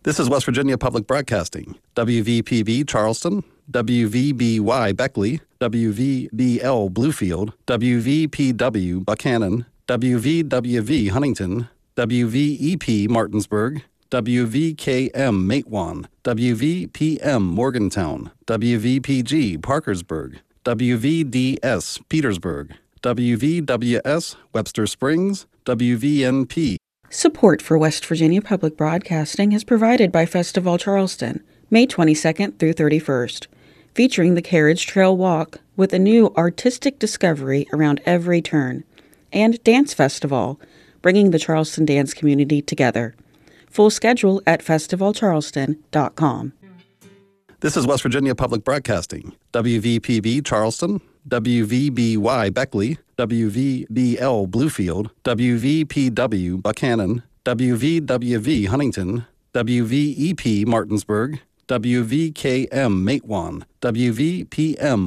This is West Virginia Public Broadcasting, WVPB Charleston, WVBY Beckley, WVBL Bluefield, WVPW Buchanan, WVWV Huntington, WVEP Martinsburg, WVKM Matewan, WVPM Morgantown, WVPG Parkersburg, WVDS Petersburg, WVWS Webster Springs, WVNP. Support for West Virginia Public Broadcasting is provided by Festival Charleston, May 22nd through 31st, featuring the Carriage Trail Walk with a new artistic discovery around every turn, and Dance Festival, bringing the Charleston dance community together. Full schedule at festivalcharleston.com. This is West Virginia Public Broadcasting, WVPB Charleston, WVBY Beckley, WVBL Bluefield, WVPW Buchanan, WVWV Huntington, WVEP Martinsburg, WVKM Matewan, WVPM